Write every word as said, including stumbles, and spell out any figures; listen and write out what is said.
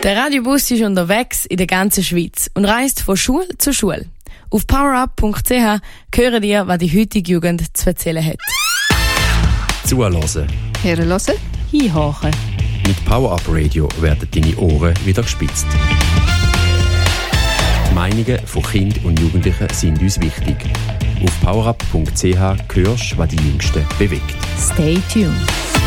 Der Radiobus ist unterwegs in der ganzen Schweiz und reist von Schule zu Schule. Auf powerup punkt c h hören ihr, was die heutige Jugend zu erzählen hat. Zuhören. Hören. Hinhören. Mit Power-Up Radio werden deine Ohren wieder gespitzt. Die Meinungen von Kindern und Jugendlichen sind uns wichtig. Auf powerup punkt c h hörst du, was die Jüngsten bewegt. Stay tuned.